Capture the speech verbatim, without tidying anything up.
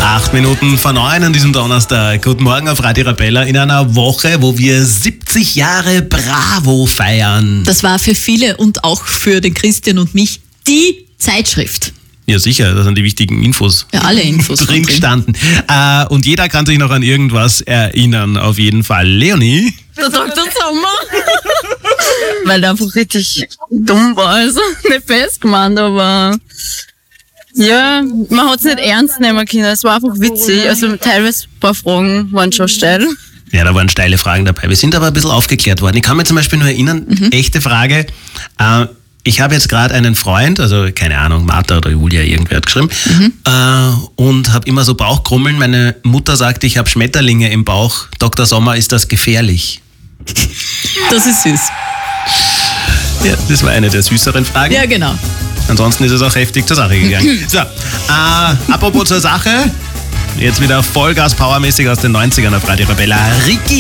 Acht Minuten vor neun an diesem Donnerstag. Guten Morgen auf Radio Arabella in einer Woche, wo wir siebzig Jahre Bravo feiern. Das war für viele und auch für den Christian und mich die Zeitschrift. Ja, sicher, da sind die wichtigen Infos. Ja, alle Infos drin gestanden. Äh, und jeder kann sich noch an irgendwas erinnern, auf jeden Fall. Leonie? Der Doktor Sommer. Weil der einfach richtig dumm war. Also nicht best gemeint, aber ja, man hat es nicht ernst nehmen können. Es war einfach witzig. Also teilweise ein paar Fragen waren schon steil. Ja, da waren steile Fragen dabei. Wir sind aber ein bisschen aufgeklärt worden. Ich kann mich zum Beispiel nur erinnern, mhm. echte Frage, äh, ich habe jetzt gerade einen Freund, also keine Ahnung, Martha oder Julia, irgendwer hat geschrieben, mhm. äh, und habe immer so Bauchkrummeln. Meine Mutter sagt, ich habe Schmetterlinge im Bauch. Doktor Sommer, ist das gefährlich? Das ist süß. Ja, das war eine der süßeren Fragen. Ja, genau. Ansonsten ist es auch heftig zur Sache gegangen. So, äh, apropos zur Sache, jetzt wieder Vollgas powermäßig aus den neunzigern auf Radio Arabella. Ricky